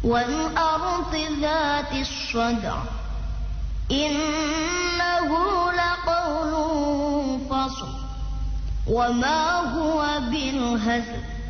والأرض ذات الصدع إنه لقول فصل وما هو بالهزل